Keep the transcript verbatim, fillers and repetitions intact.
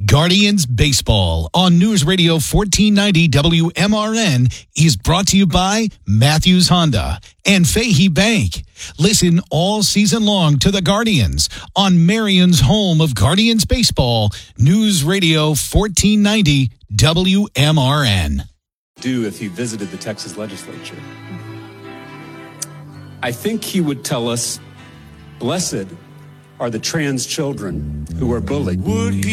Guardians Baseball on News Radio fourteen ninety W M R N is brought to you by Matthews Honda and Fahey Bank. Listen all season long to the Guardians on Marion's home of Guardians Baseball, News Radio fourteen ninety W M R N. Do if he visited the Texas legislature. I think he would tell us, blessed are the trans children who are bullied. Would he